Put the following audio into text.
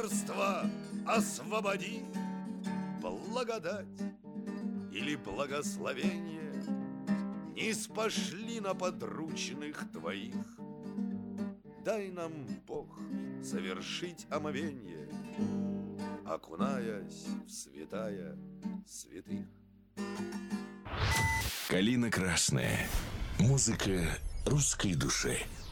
рабства освободи. Благодать или благословение не спошли на подручных твоих. Дай нам, Бог, совершить омовенье, окунаясь в святая святых. Калина красная. Музыка русской души.